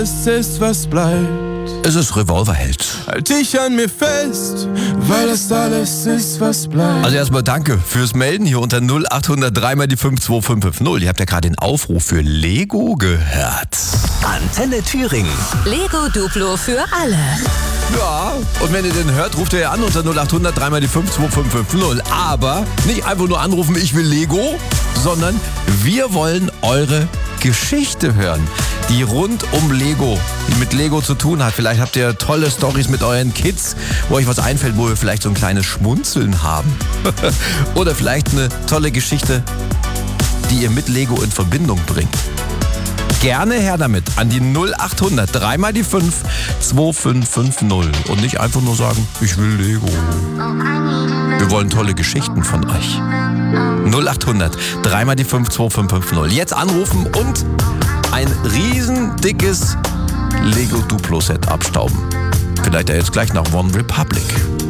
es ist, was bleibt. Es ist Revolverheld. Halt dich an mir fest, weil das alles ist, was bleibt. Also erstmal danke fürs Melden hier unter 0800 3 mal die 52550. Ihr habt ja gerade den Aufruf für Lego gehört. Antenne Thüringen. Lego Duplo für alle. Ja, und wenn ihr den hört, ruft ihr ja an unter 0800 3 mal die 52550. Aber nicht einfach nur anrufen, ich will Lego, sondern wir wollen eure Geschichte hören, die rund um Lego, die mit Lego zu tun hat. Vielleicht habt ihr tolle Storys mit euren Kids, wo euch was einfällt, wo wir vielleicht so ein kleines Schmunzeln haben. Oder vielleicht eine tolle Geschichte, die ihr mit Lego in Verbindung bringt. Gerne her damit an die 0800 3 mal die 5 2550 und nicht einfach nur sagen, ich will Lego. Wir wollen tolle Geschichten von euch. 0800 3 mal die 5 2550. Jetzt anrufen und ein riesen dickes Lego Duplo Set abstauben. Vielleicht ja jetzt gleich nach One Republic.